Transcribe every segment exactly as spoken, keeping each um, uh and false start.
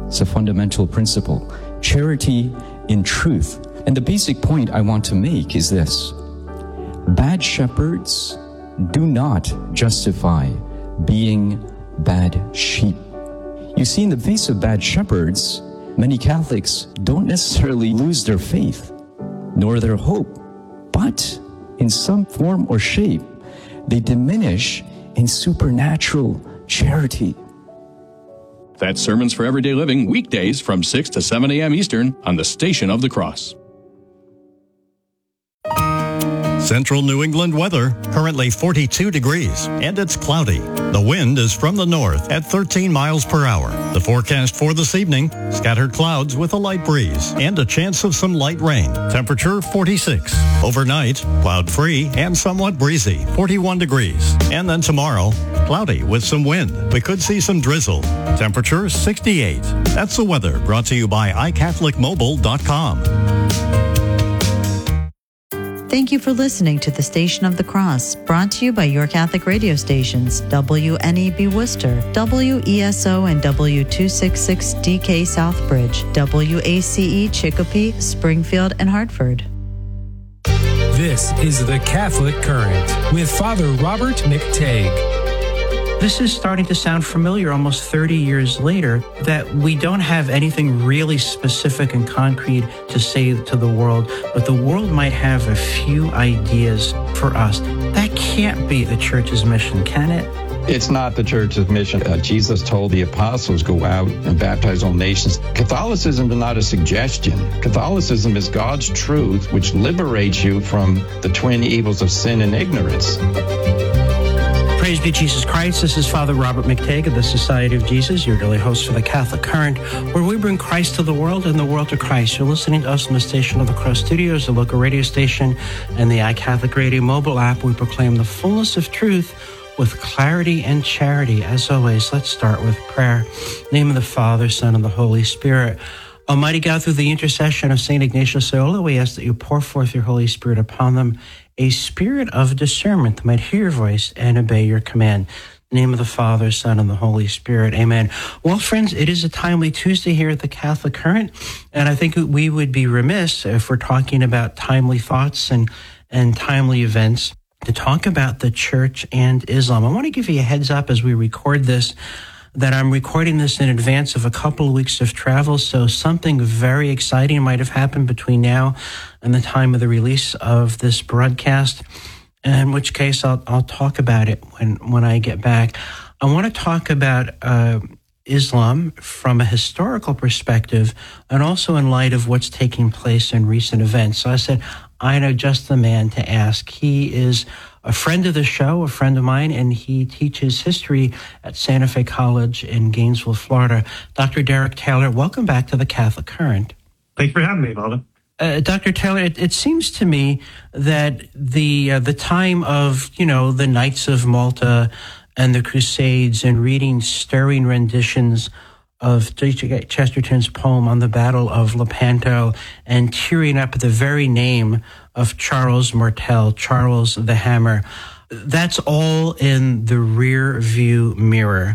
It's a fundamental principle. Charity in truth. And the basic point I want to make is this. Bad shepherds do not justify being bad sheep. You see, in the face of bad shepherds, many Catholics don't necessarily lose their faith, nor their hope, but in some form or shape, they diminish in supernatural charity. That's Sermons for Everyday Living, weekdays from six to seven a.m. Eastern on the Station of the Cross. Central New England weather, currently forty-two degrees, and it's cloudy. The wind is from the north at thirteen miles per hour. The forecast for this evening, scattered clouds with a light breeze and a chance of some light rain. Temperature forty-six. Overnight, cloud-free and somewhat breezy, forty-one degrees. And then tomorrow, cloudy with some wind. We could see some drizzle. Temperature sixty-eight. That's the weather brought to you by i catholic mobile dot com. Thank you for listening to the Station of the Cross, brought to you by your Catholic radio stations, W N E B Worcester, W E S O and W two sixty-six D K Southbridge, W A C E Chicopee, Springfield, and Hartford. This is the Catholic Current with Father Robert McTague. This is starting to sound familiar almost thirty years later, that we don't have anything really specific and concrete to say to the world, but the world might have a few ideas for us. That can't be the Church's mission, can it? It's not the Church's mission. Uh, Jesus told the apostles, go out and baptize all nations. Catholicism is not a suggestion. Catholicism is God's truth, which liberates you from the twin evils of sin and ignorance. Praise be Jesus Christ. This is Father Robert McTague of the Society of Jesus, your daily host for the Catholic Current, where we bring Christ to the world and the world to Christ. You're listening to us in the Station of the Cross Studios, the local radio station, and the iCatholic Radio mobile app. We proclaim the fullness of truth with clarity and charity. As always, let's start with prayer. In the name of the Father, Son, and the Holy Spirit. Almighty God, through the intercession of Saint Ignatius Loyola, we ask that you pour forth your Holy Spirit upon them, a spirit of discernment that might hear your voice and obey your command. In the name of the Father, Son, and the Holy Spirit. Amen. Well, friends, it is a timely Tuesday here at the Catholic Current, and I think we would be remiss if we're talking about timely thoughts and, and timely events to talk about the Church and Islam. I want to give you a heads up as we record this, that I'm recording this in advance of a couple of weeks of travel, so something very exciting might have happened between now and the time of the release of this broadcast, in which case I'll, I'll talk about it when, when I get back. I want to talk about uh, Islam from a historical perspective and also in light of what's taking place in recent events. So I said, I know just the man to ask. He is a friend of the show, a friend of mine, and he teaches history at Santa Fe College in Gainesville, Florida. Doctor Derek Taylor, welcome back to the Catholic Current. Thanks for having me, Father. Uh, Doctor Taylor, it, it seems to me that the uh, the time of, you know, the Knights of Malta and the Crusades and reading stirring renditions of Chesterton's poem on the Battle of Lepanto and tearing up at the very name of Charles Martel, Charles the Hammer, that's all in the rear view mirror.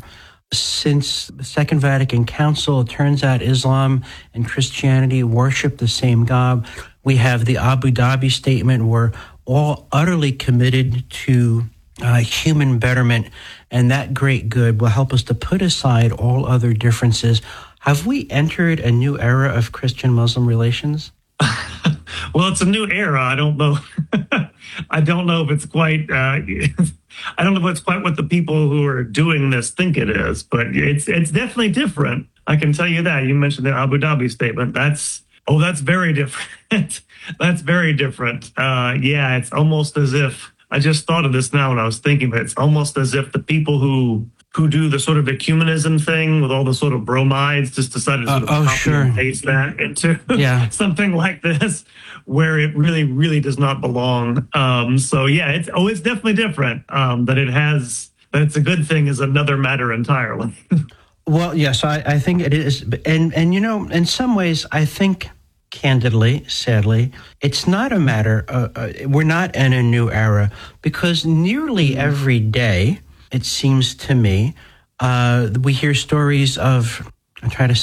Since the Second Vatican Council, it turns out Islam and Christianity worship the same God. We have the Abu Dhabi Statement. We're all utterly committed to uh, human betterment, and that great good will help us to put aside all other differences. Have we entered a new era of Christian-Muslim relations? Well, it's a new era. I don't know. I don't know if it's quite. Uh, I don't know if it's quite what the people who are doing this think it is, but it's it's definitely different. I can tell you that. You mentioned the Abu Dhabi Statement. That's oh, that's very different. That's very different. Uh, yeah, it's almost as if I just thought of this now when I was thinking, but it's almost as if the people who who do the sort of ecumenism thing with all the sort of bromides just decided to sort of uh, oh, copy sure. and paste that into yeah. something like this, where it really, really does not belong. Um, so yeah, it's oh, it's definitely different. Um, that it has that it's a good thing is another matter entirely. Well, yes, I, I think it is, and and you know, in some ways, I think. Candidly, sadly, it's not a matter, uh, uh, we're not in a new era, because nearly every day, it seems to me, uh, we hear stories of, I'm trying to